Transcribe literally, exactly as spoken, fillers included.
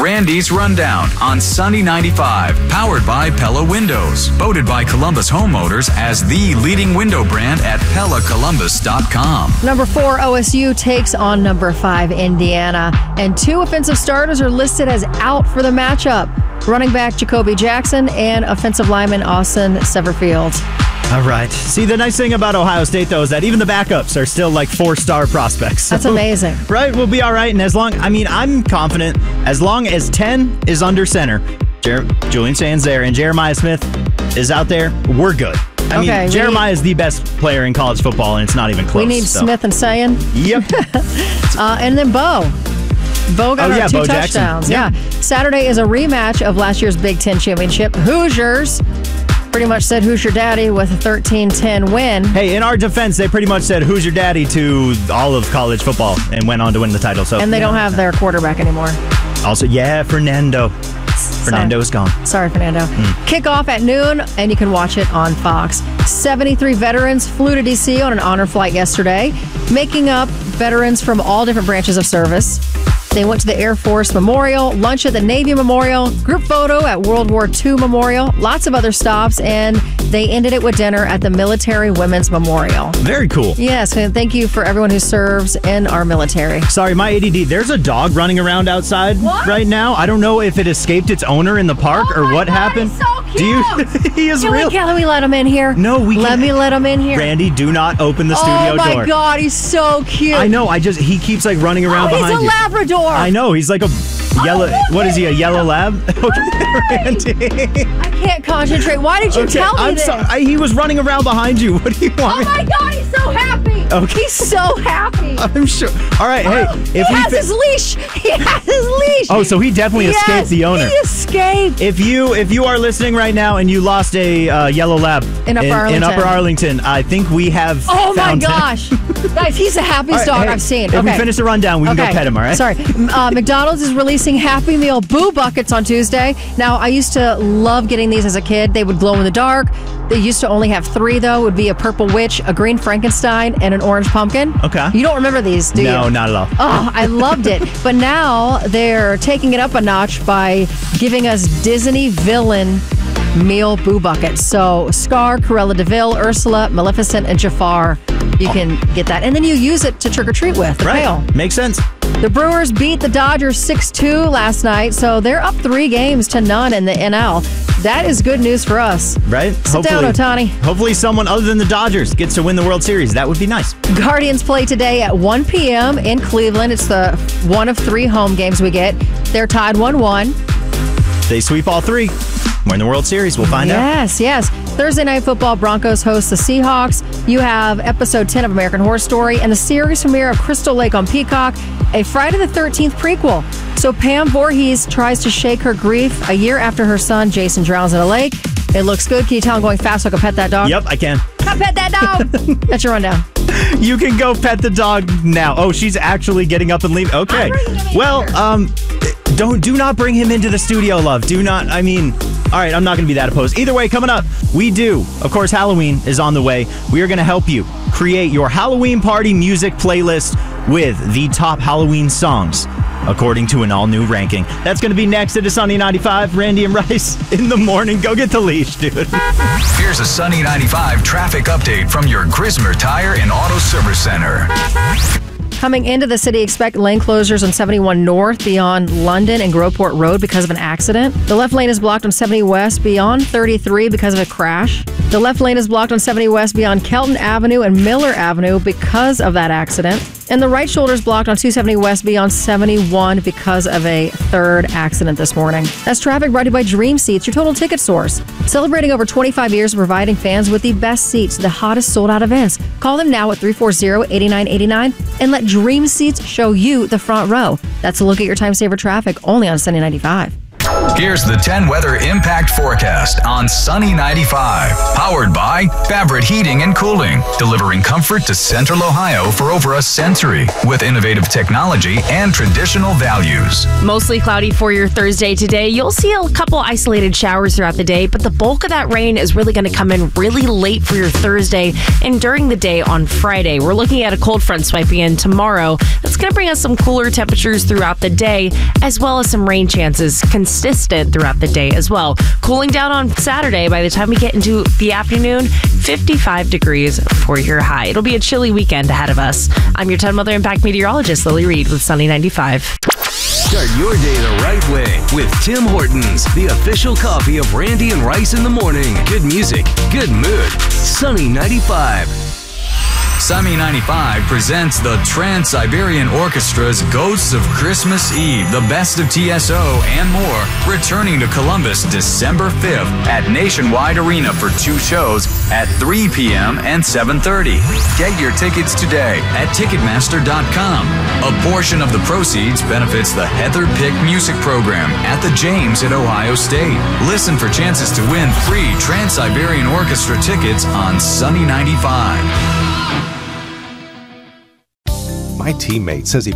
Randy's Rundown on Sunny ninety-five, powered by Pella Windows. Voted by Columbus homeowners as the leading window brand at Pella Columbus dot com. Number four, O S U takes on number five, Indiana. And two offensive starters are listed as out for the matchup. Running back Jacoby Jackson and offensive lineman Austin Severfield. All right. See, the nice thing about Ohio State, though, is that even the backups are still like four-star prospects. So, that's amazing. Right? We'll be all right. And as long, I mean, I'm confident as long as ten is under center, Jer- Julian Sands there, and Jeremiah Smith is out there, we're good. I okay, mean, Jeremiah need, is the best player in college football, and it's not even close. We need so. Smith and Sayin. Yep. uh, and then Bo. Bo got oh, our yeah, two Bo touchdowns. Jackson. Yeah. Saturday is a rematch of last year's Big Ten championship. Hoosiers pretty much said, "Who's your daddy?" with a thirteen ten win. Hey, in our defense, they pretty much said, "Who's your daddy?" to all of college football and went on to win the title. So, and they don't have their quarterback anymore. Also, yeah, Fernando. Fernando is gone. Sorry, Fernando. Mm. Kickoff at noon, and you can watch it on Fox. seventy-three veterans flew to D C on an honor flight yesterday, making up veterans from all different branches of service. They went to the Air Force Memorial, lunch at the Navy Memorial, group photo at World War Two Memorial, lots of other stops, and they ended it with dinner at the Military Women's Memorial. Very cool. Yes, and thank you for everyone who serves in our military. Sorry, my A D D. There's a dog running around outside what? right now. I don't know if it escaped its owner in the park oh or what God, happened. He's so cute. Do you? He is can real. We, can we let him in here? No, we let can. me let him in here. Randy, do not open the studio door. Oh my door. God, he's so cute. I know. I just he keeps like running around oh, behind he's a you. Labrador. I know. He's like a yellow. Oh, what is he? A yellow lab? Okay, Randy. I can't concentrate. Why did you okay, tell me I'm this? sorry. I, he was running around behind you. What do you want? Oh me? my God, he's so happy. Okay. He's so happy. I'm sure. All right. Hey, oh, if he we has fi- his leash. He has his leash. Oh, so he definitely yes, escaped the owner. He escaped. If you if you are listening right now and you lost a uh, yellow lab in Upper, in, Arlington. in Upper Arlington, I think we have. Oh my found gosh, guys, he's the happiest right, dog hey, I've seen. If okay. we finish the rundown, we okay. can go pet him. All right. Sorry. Uh, McDonald's is releasing Happy Meal Boo Buckets on Tuesday. Now, I used to love getting these as a kid. They would glow in the dark. They used to only have three, though. It would be a purple witch, a green Frankenstein, and an orange pumpkin. Okay. You don't remember these, do you? No, not at all. Oh, I loved it. But now they're taking it up a notch by giving us Disney villain meal boo buckets. So Scar, Cruella de Vil, Ursula, Maleficent, and Jafar. You can get that. And then you use it to trick or treat with. The right. pail. Makes sense. The Brewers beat the Dodgers six two last night, so they're up three games to none in the N L. That is good news for us. Right? Sit hopefully, down, Ohtani. Hopefully someone other than the Dodgers gets to win the World Series. That would be nice. Guardians play today at one p.m. in Cleveland. It's the one of three home games we get. They're tied one one. They sweep all three. We're in the World Series. We'll find yes, out. Yes, yes. Thursday Night Football, Broncos host the Seahawks. You have episode ten of American Horror Story and the series premiere of Crystal Lake on Peacock, a Friday the thirteenth prequel. So Pam Voorhees tries to shake her grief a year after her son Jason drowns in a lake. It looks good. Can you tell I'm going fast so I can pet that dog? Yep, I can. Come pet that dog. That's your rundown. You can go pet the dog now. Oh, she's actually getting up and leaving. Okay. Well, here. um, don't do not bring him into the studio, love. Do not. I mean, all right, I'm not going to be that opposed. Either way, coming up, we do. Of course, Halloween is on the way. We are going to help you create your Halloween party music playlist with the top Halloween songs, according to an all-new ranking. That's going to be next at Sunny ninety-five. Randy and Rice in the morning. Go get the leash, dude. Here's a Sunny ninety-five traffic update from your Grismer Tire and Auto Service Center. Coming into the city, expect lane closures on seventy-one North beyond London and Groveport Road because of an accident. The left lane is blocked on seventy West beyond thirty-three because of a crash. The left lane is blocked on seventy West beyond Kelton Avenue and Miller Avenue because of that accident. And the right shoulder is blocked on two seventy West beyond seventy-one because of a third accident this morning. That's traffic brought to you by Dream Seats, your total ticket source. Celebrating over twenty-five years of providing fans with the best seats, the hottest sold-out events. Call them now at three four zero, eight nine eight nine and let Dream Seats show you the front row. That's a look at your time saver traffic only on Sunny ninety-five. Here's the ten weather impact forecast on Sunny ninety-five. Powered by Fabric Heating and Cooling, delivering comfort to Central Ohio for over a century with innovative technology and traditional values. Mostly cloudy for your Thursday today. You'll see a couple isolated showers throughout the day, but the bulk of that rain is really going to come in really late for your Thursday and during the day on Friday. We're looking at a cold front swiping in tomorrow. That's going to bring us some cooler temperatures throughout the day, as well as some rain chances consistent throughout the day as well. Cooling down on Saturday. By the time we get into the afternoon, fifty-five degrees for your high. It'll be a chilly weekend ahead of us. I'm your ten Weather Impact meteorologist, Lily Reed with Sunny ninety-five. Start your day the right way with Tim Hortons, the official coffee of Randy and Rice in the morning. Good music, good mood. Sunny ninety-five. Sunny ninety-five presents the Trans-Siberian Orchestra's Ghosts of Christmas Eve, the best of T S O and more, returning to Columbus December fifth at Nationwide Arena for two shows at three p.m. and seven thirty. Get your tickets today at Ticketmaster dot com. A portion of the proceeds benefits the Heather Pick Music Program at the James at Ohio State. Listen for chances to win free Trans-Siberian Orchestra tickets on Sunny ninety-five. My teammate says he